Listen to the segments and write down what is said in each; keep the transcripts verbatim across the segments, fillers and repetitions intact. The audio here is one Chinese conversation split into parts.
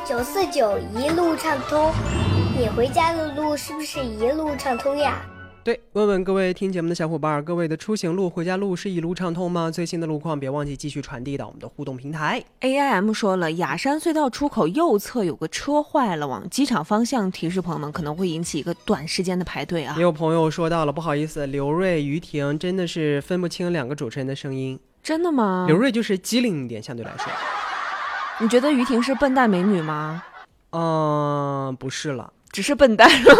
九四九一路畅通，你回家的路是不是一路畅通呀？ 对，问问各位听节目的小伙伴，各位的出行路、回家路是一路畅通吗？最新的路况别忘记继续传递到我们的互动平台。 A I M 说了，雅山隧道出口右侧有个车坏了，往机场方向提示朋友们，可能会引起一个短时间的排队啊。 也有朋友说到了，不好意思，刘瑞、于婷真的是分不清两个主持人的声音。 真的吗？ 刘瑞就是机灵一点，相对来说。 你觉得于婷是笨蛋美女吗？ 嗯，不是了， 只是笨蛋是吗？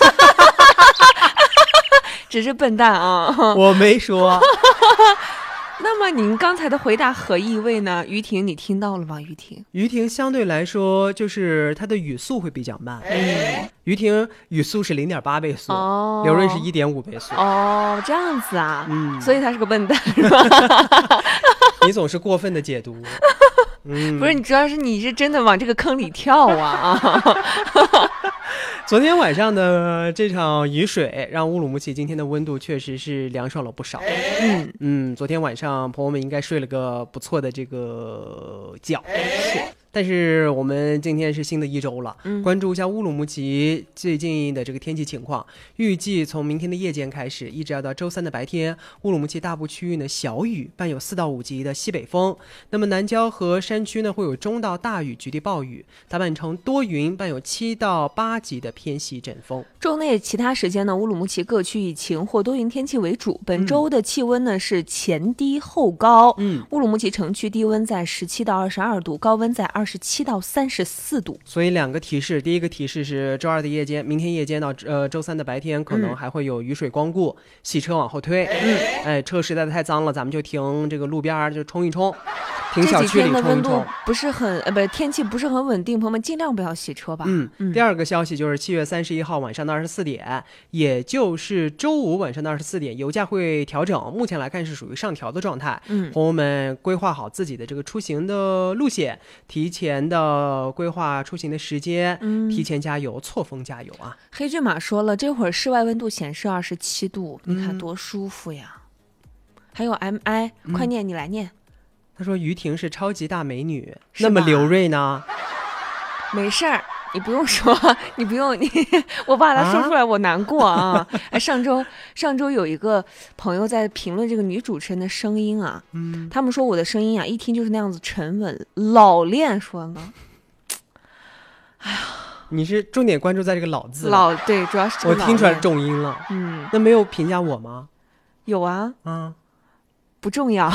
只是笨蛋啊！ 我没说。 那么您刚才的回答何意味呢？于婷，你听到了吗？于婷， 于婷相对来说就是她的语速会比较慢。嗯，于婷语速是零点八倍速， 哦， 刘瑞是一点五倍速。 哦，这样子啊， 嗯， 所以他是个笨蛋是吧？ 你总是过分的解读。嗯， 不是，你主要是你是真的往这个坑里跳啊啊！ 昨天晚上的这场雨水让乌鲁木齐今天的温度确实是凉爽了不少。 嗯嗯，昨天晚上朋友们应该睡了个不错的这个觉。是，但是我们今天是新的一周了， 嗯， 关注一下乌鲁木齐最近的这个天气情况。预计从明天的夜间开始，一直要到周三的白天，乌鲁木齐大部区域呢小雨，伴有四到五级的西北风。那么南郊和山区呢会有中到大雨，局地暴雨。大半城多云，伴有七到八级的偏西阵风。 周内其他时间呢，乌鲁木齐各区以晴或多云天气为主。本周的气温呢、嗯、是前低后高。 嗯， 乌鲁木齐城区低温在十七到二十二度，高温在二十七到三十四度。 所以两个提示，第一个提示是周二的夜间，明天夜间到呃周三的白天可能还会有雨水光顾，嗯、洗车往后推。嗯，哎，车实在太脏了，咱们就停这个路边就冲一冲。停小区里冲一冲。 这几天的温度不是很呃，不，天气不是很稳定，朋友们尽量不要洗车吧。 嗯，嗯第二个消息就是七月三十一号晚上的二十四点，也就是周五晚上的二十四点，油价会调整。目前来看是属于上调的状态。嗯，朋友们规划好自己的这个出行的路线，提前的规划出行的时间，嗯，提前加油，错峰加油啊！ 黑骏马说了，这会儿室外温度显示二十七度，你看多舒服呀！嗯、还有 M I，、嗯、快念，你来念。 他说于婷是超级大美女，那么刘瑞呢？ 没事儿，你不用说，你不用你，我把它说出来，我难过啊！哎，上周上周有一个朋友在评论这个女主持人的声音啊，嗯，他们说我的声音啊，一听就是那样子沉稳老练，说呢，哎呀， 你是重点关注在这个老字， 老对，主要是这个我听出来重音了， 嗯， 那没有评价我吗？ 有啊， 嗯。 不重要。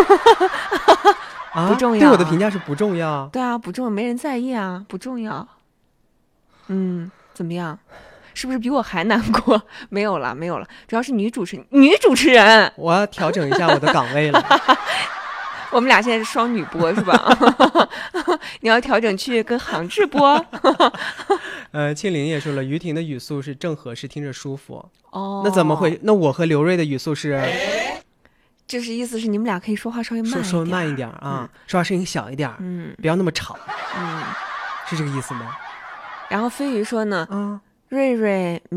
啊， 不重要， 对我的评价是不重要。 对啊，不重要，没人在意啊，不重要。嗯，怎么样？是不是比我还难过？没有了，没有了，主要是女主持女主持人， 我要调整一下我的岗位了。 我们俩现在是双女播是吧？你要调整去跟杭志播。 呃，庆玲也说了，于婷的语速是正合适，听着舒服。 哦， 那怎么会？那我和刘瑞的语速是？ 就是意思是你们俩可以说话稍微慢一点， 说说慢一点啊，嗯、说话声音小一点，嗯，不要那么吵， 嗯， 是这个意思吗？ 然后飞鱼说呢， 嗯， 瑞瑞。